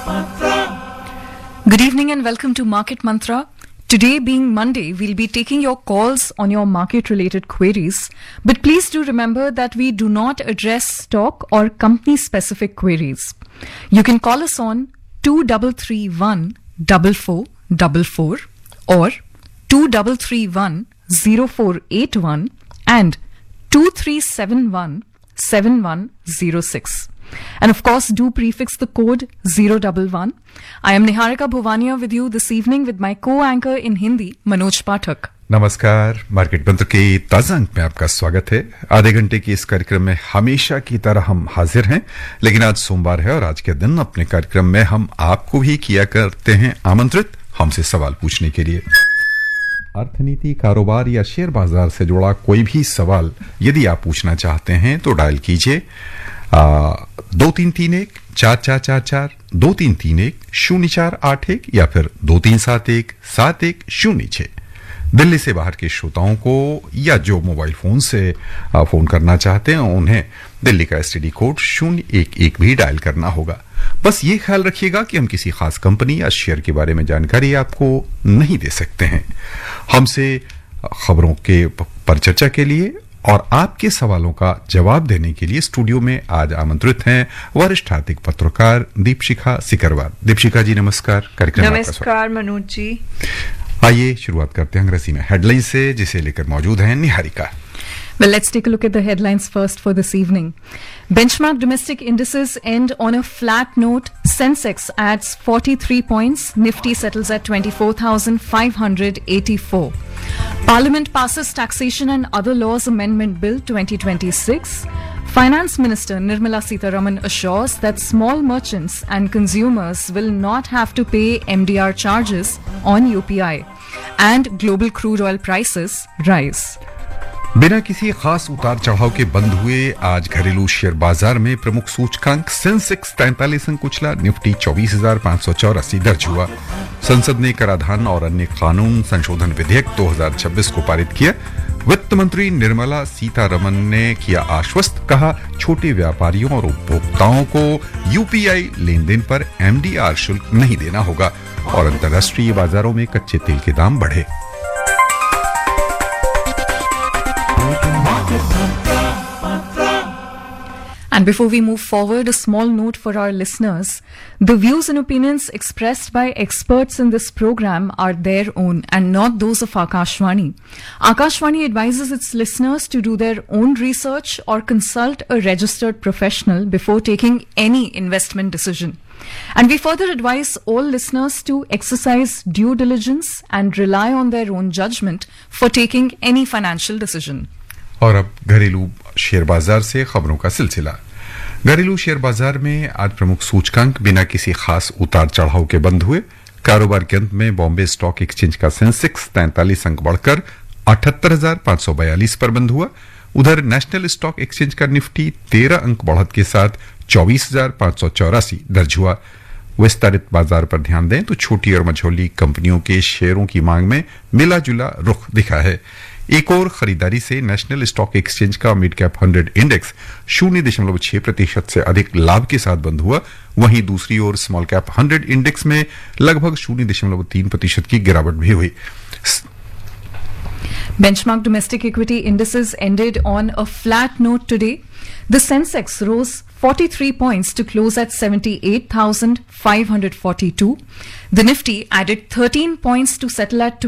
Good evening and welcome to Market Mantra. Today being Monday, we'll be taking your calls on your market-related queries. But please do remember that we do not address stock or company-specific queries. You can call us on 2331 4444 or 2331 0481 and 2371 7106. And of course, do prefix the code 011. I am Niharika Bhuvania with you this evening with my co-anchor in Hindi, Manoj Pathak. नमस्कार, market मंत्र के ताजा अंक में आपका स्वागत है। आधे घंटे के इस कार्यक्रम में हमेशा की तरह हम हाजिर हैं, लेकिन आज सोमवार है और आज के दिन अपने कार्यक्रम में हम आपको भी किया करते हैं आमंत्रित हमसे सवाल पूछने के लिए। अर्थनीति, कारोबार या शेयर बाजार से जुड़ा कोई भी सवाल यदि आप पूछना चाहते हैं तो डायल कीजिए 2331-4444, 2331-0481 या फिर 2371-7106। दिल्ली से बाहर के श्रोताओं को या जो मोबाइल फोन से फोन करना चाहते हैं उन्हें दिल्ली का एसटीडी कोड 011 भी डायल करना होगा। बस ये ख्याल रखिएगा कि हम किसी खास कंपनी या शेयर के बारे में जानकारी आपको नहीं दे सकते हैं। हमसे खबरों के पर चर्चा के लिए और आपके सवालों का जवाब देने के लिए स्टूडियो में आज आमंत्रित हैं वरिष्ठ आर्थिक पत्रकार दीपशिखा सिकरवार। दीपशिखा जी नमस्कार। कार्यक्रम में नमस्कार मनोज जी। आइए शुरुआत करते हैं अंग्रेजी में हेडलाइन से, जिसे लेकर मौजूद हैं Niharika. Well, let's take a look at the headlines first for this evening. Benchmark domestic indices end on a flat note. Sensex adds 43 points. Nifty settles at 24,584. Parliament passes Taxation and Other Laws Amendment Bill 2026. Finance Minister Nirmala Sitharaman assures that small merchants and consumers will not have to pay MDR charges on UPI. And global crude oil prices rise. बिना किसी खास उतार चढ़ाव के बंद हुए आज घरेलू शेयर बाजार में प्रमुख सूचकांक सेंसेक्स 43 अंक उछला, निफ्टी 24,584 दर्ज हुआ। संसद ने कराधान और अन्य कानून संशोधन विधेयक 2026 को पारित किया। वित्त मंत्री निर्मला सीतारमन ने किया आश्वस्त, कहा छोटे व्यापारियों और उपभोक्ताओं को यूपीआई लेन देन पर एमडीआर शुल्क नहीं देना होगा और अंतर्राष्ट्रीय बाजारों में कच्चे तेल के दाम बढ़े। And before we move forward, a small note for our listeners. The views and opinions expressed by experts in this program are their own and not those of Akashvani. Akashvani advises its listeners to do their own research or consult a registered professional before taking any investment decision. And we further advise all listeners to exercise due diligence and rely on their own judgment for taking any financial decision. और अब घरेलू share बाजार से खबरों का सिलसिला। घरेलू share बाजार में आज प्रमुख सूचकांक बिना किसी खास उतार चढ़ाव के बंद हुए। कारोबार के अंत में बॉम्बे स्टॉक एक्सचेंज का सेंसेक्स 43 अंक बढ़कर 78,542 पर बंद हुआ। उधर नेशनल स्टॉक एक्सचेंज का निफ्टी 13 अंक बढ़त के साथ 24,584 दर्ज हुआ। विस्तारित बाजार पर ध्यान दें तो छोटी और मझोली कंपनियों के शेयरों की मांग में मिला जुला रुख दिखा है। एक और खरीदारी से नेशनल स्टॉक एक्सचेंज का मिड कैप 100 इंडेक्स 0.6% से अधिक लाभ के साथ बंद हुआ। वहीं दूसरी ओर स्मॉल कैप 100 इंडेक्स में लगभग 0.3% की गिरावट भी हुई। Benchmark domestic equity indices ended on a flat note today. The Sensex rose 43 points to close at 78,542. The Nifty added 13 points to settle at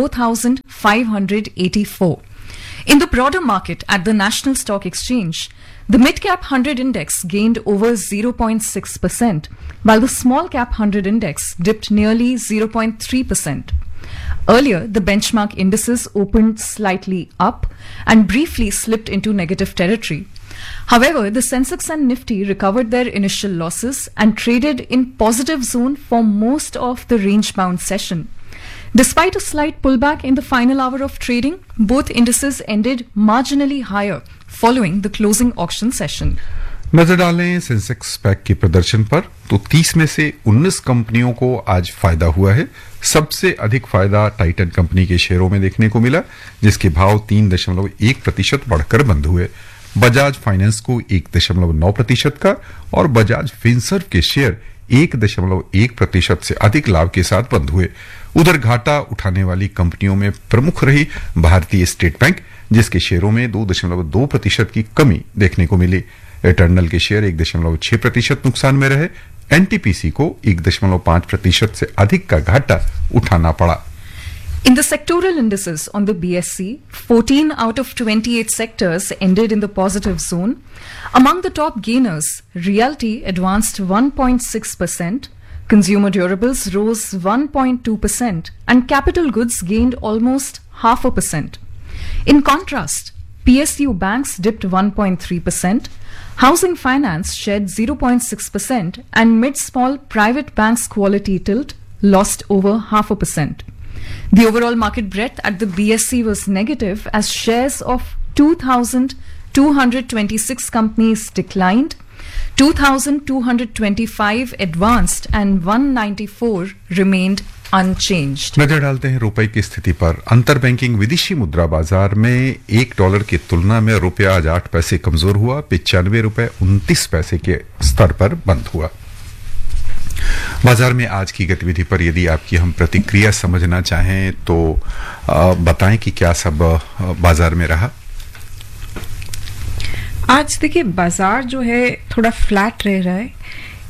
24,584. In the broader market at the National Stock Exchange, the mid-cap 100 index gained over 0.6%, while the small-cap 100 index dipped nearly 0.3%. Earlier, the benchmark indices opened slightly up and briefly slipped into negative territory. However, the Sensex and Nifty recovered their initial losses and traded in positive zone for most of the range-bound session. Despite a slight pullback in the final hour of trading, both indices ended marginally higher following the closing auction session. नजर डालें Sensex pack के प्रदर्शन पर तो 30 में से 19 कंपनियों को आज फायदा हुआ है। सबसे अधिक फायदा टाइटन कंपनी के शेयरों में देखने को मिला, जिसके भाव 3.1% बढ़कर बंद हुए। बजाज फाइनेंस को 1.9% का और बजाज फिनसर्व के शेयर 1.1% से अधिक लाभ के साथ बंद हुए। उधर घाटा उठाने वाली कंपनियों में प्रमुख रही भारतीय स्टेट बैंक, जिसके शेयरों में 2.2% की कमी देखने को मिली। एटर्नल के शेयर 1.6% नुकसान में रहे। एनटीपीसी को 1.5% से अधिक का घाटा उठाना पड़ा। In the sectoral indices on the BSE, 14 out of 28 sectors ended in the positive zone. Among the top gainers, realty advanced 1.6%, consumer durables rose 1.2%, and capital goods gained almost 0.5%. In contrast, PSU banks dipped 1.3%, housing finance shed 0.6%, and mid-small private banks quality tilt lost over 0.5%. The overall market breadth at the BSE was negative as shares of 2,226 companies declined, 2,225 advanced and 194 remained unchanged. नजर डालते हैं रुपए की स्थिति पर। अंतर banking विदेशी मुद्रा बाजार में $1 की तुलना में रुपया आज 8 पैसे कमजोर हुआ, $95.29 के स्तर पर बंद हुआ। बाजार में आज की गतिविधि पर यदि आपकी हम प्रतिक्रिया समझना चाहें तो बताएं कि क्या सब बाजार में रहा। आज देखिए बाजार जो है थोड़ा फ्लैट रह रहा है।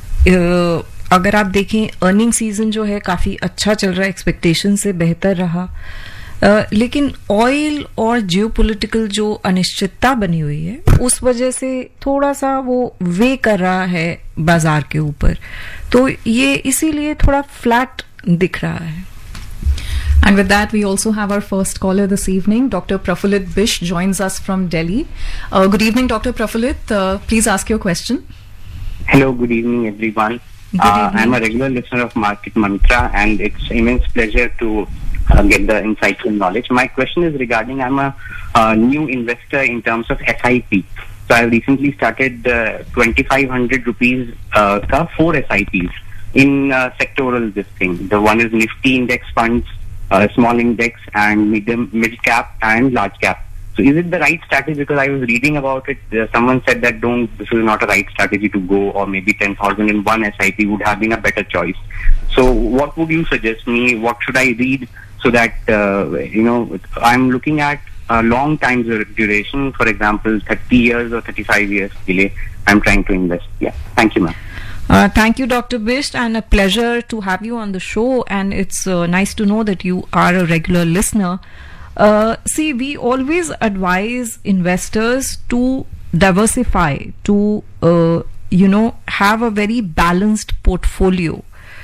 अगर आप देखें अर्निंग सीजन जो है काफी अच्छा चल रहा है, एक्सपेक्टेशन से बेहतर रहा, लेकिन ऑयल और जियोपॉलिटिकल जो अनिश्चितता बनी हुई है उस वजह से थोड़ा सा वो वे कर रहा है बाजार के ऊपर, तो ये इसीलिए थोड़ा फ्लैट दिख रहा है। And with that, we also have our first caller this evening. Dr. Prafulit Bish joins us from Delhi. Good evening, Dr. Prafulit. Please ask your question. Hello, good evening, everyone. Good evening. I'm a regular listener of Market Mantra, and it's immense pleasure to get the insightful knowledge. My question is regarding, I'm a new investor in terms of SIP. So I recently started 2,500 rupees ka 4 SIPs in sectoral this thing. The one is Nifty index funds, small index, and mid cap and large cap. So is it the right strategy? Because I was reading about it. Someone said that this is not a right strategy to go, or maybe 10,000 in one SIP would have been a better choice. So what would you suggest me? What should I read so that, I'm looking at a long time duration, for example, 30 years or 35 years delay. I'm trying to invest. Yeah. Thank you, ma'am. Thank you, Dr. Bish, and a pleasure to have you on the show. And it's nice to know that you are a regular listener. See, we always advise investors to diversify, to have a very balanced portfolio.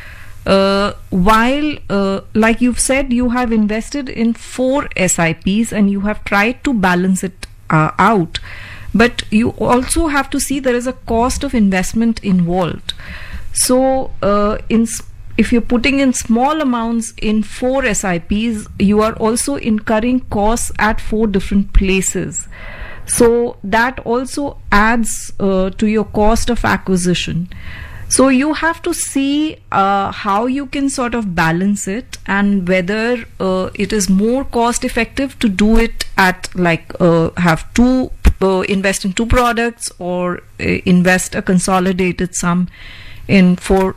While, like you've said, you have invested in 4 SIPs and you have tried to balance it out. But you also have to see there is a cost of investment involved. So, if you're putting in small amounts in 4 SIPs, you are also incurring costs at 4 different places. So that also adds to your cost of acquisition. So you have to see how you can sort of balance it, and whether it is more cost effective to do it at invest in 2 products, or invest a consolidated sum in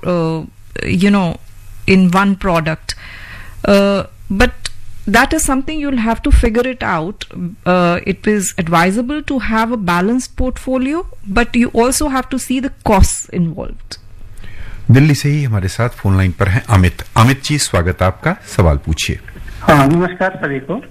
in one product. But that is something you'll have to figure it out. It is advisable to have a balanced portfolio, but you also have to see the costs involved. Delhi से ही हमारे साथ phone line पर हैं अमित जी, स्वागत आपका। सवाल पूछिए। हाँ, नमस्कार सभी को।